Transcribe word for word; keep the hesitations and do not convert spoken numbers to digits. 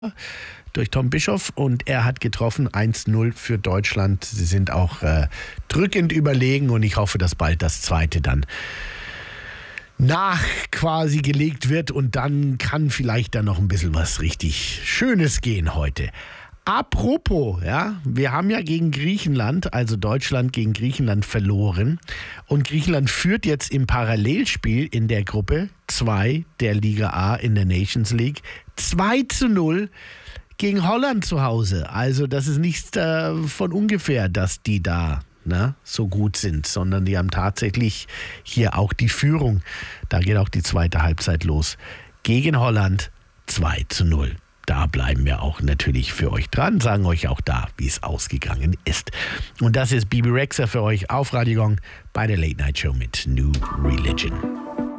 durch Tom Bischoff und er hat getroffen, eins null für Deutschland. Sie sind auch äh, drückend überlegen und ich hoffe, dass bald das zweite dann nach quasi gelegt wird und dann kann vielleicht dann noch ein bisschen was richtig Schönes gehen heute. Apropos, ja, wir haben ja gegen Griechenland, also Deutschland gegen Griechenland verloren und Griechenland führt jetzt im Parallelspiel in der Gruppe zwei der Liga A in der Nations League zwei zu null gegen Holland zu Hause. Also das ist nichts äh, von ungefähr, dass die da ne, so gut sind, sondern die haben tatsächlich hier auch die Führung. Da geht auch die zweite Halbzeit los. Gegen Holland zwei zu null. Da bleiben wir auch natürlich für euch dran, sagen euch auch da, wie es ausgegangen ist. Und das ist Bibi Rexha für euch auf Radio Gong bei der Late Night Show mit New Religion.